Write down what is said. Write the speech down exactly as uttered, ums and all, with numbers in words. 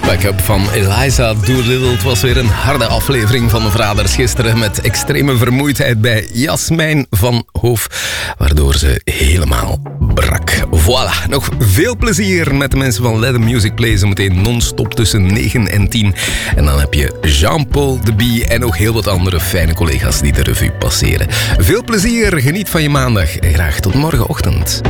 Backup van Eliza Doolittle. Het was weer een harde aflevering van de Verraders gisteren met extreme vermoeidheid bij Jasmijn van Hoof, waardoor ze helemaal brak. Voilà, nog veel plezier met de mensen van Let The Music Play zo meteen non-stop tussen negen en tien. En dan heb je Jean-Paul de Bie en nog heel wat andere fijne collega's die de revue passeren. Veel plezier, geniet van je maandag en graag tot morgenochtend.